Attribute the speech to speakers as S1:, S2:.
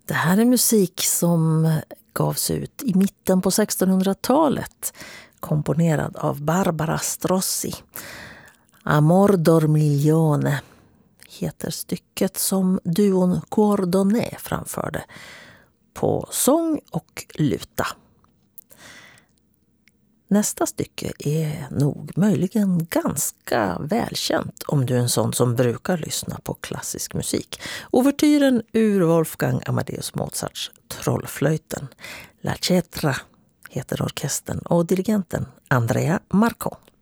S1: Det här är musik som gavs ut i mitten på 1600-talet, komponerad av Barbara Strozzi. Amor dormiglione heter stycket som duon Coordonné framförde på sång och luta. Nästa stycke är nog möjligen ganska välkänt om du är en sån som brukar lyssna på klassisk musik. Ouvertyren ur Wolfgang Amadeus Mozarts Trollflöjten. La Cetra heter orkestern och dirigenten Andrea Marco.